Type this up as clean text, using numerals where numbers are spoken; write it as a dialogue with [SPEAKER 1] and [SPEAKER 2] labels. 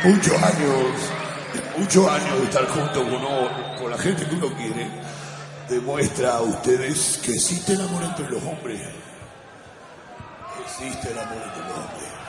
[SPEAKER 1] muchos años de estar junto con la gente que uno quiere, demuestra a ustedes que existe el amor entre los hombres. Existe el amor entre los hombres.